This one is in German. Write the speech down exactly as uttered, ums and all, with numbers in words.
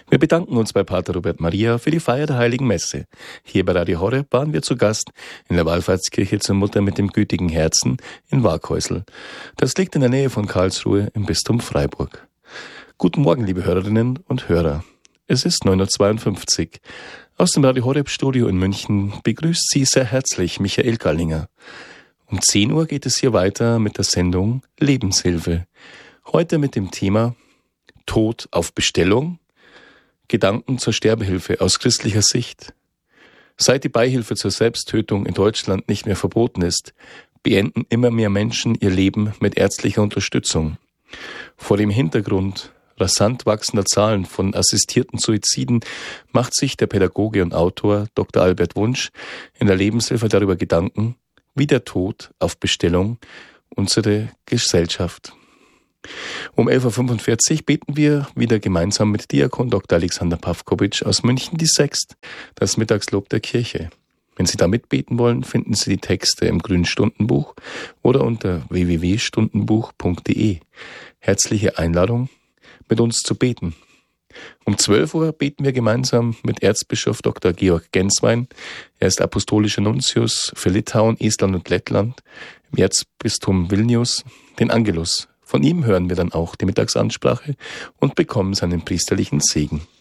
Wir bedanken uns bei Pater Robert Maria für die Feier der Heiligen Messe. Hier bei Radio Horeb waren wir zu Gast in der Wallfahrtskirche zur Mutter mit dem gütigen Herzen in Waaghäusl. Das liegt in der Nähe von Karlsruhe im Bistum Freiburg. Guten Morgen, liebe Hörerinnen und Hörer. Es ist neun Uhr zweiundfünfzig. Aus dem Radio Horeb Studio in München begrüßt Sie sehr herzlich Michael Gallinger. Um zehn Uhr geht es hier weiter mit der Sendung Lebenshilfe. Heute mit dem Thema Tod auf Bestellung, Gedanken zur Sterbehilfe aus christlicher Sicht. Seit die Beihilfe zur Selbsttötung in Deutschland nicht mehr verboten ist, beenden immer mehr Menschen ihr Leben mit ärztlicher Unterstützung. Vor dem Hintergrund rasant wachsender Zahlen von assistierten Suiziden macht sich der Pädagoge und Autor Doktor Albert Wunsch in der Lebenshilfe darüber Gedanken, wie der Tod auf Bestellung unsere Gesellschaft. Um elf Uhr fünfundvierzig beten wir wieder gemeinsam mit Diakon Doktor Alexander Pawkowitsch aus München die Sext, das Mittagslob der Kirche. Wenn Sie da mitbeten wollen, finden Sie die Texte im Grünen Stundenbuch oder unter w w w punkt stundenbuch punkt d e. Herzliche Einladung, mit uns zu beten. Um zwölf Uhr beten wir gemeinsam mit Erzbischof Doktor Georg Genswein. Er ist apostolischer Nuntius für Litauen, Estland und Lettland im Erzbistum Vilnius, den Angelus. Von ihm hören wir dann auch die Mittagsansprache und bekommen seinen priesterlichen Segen.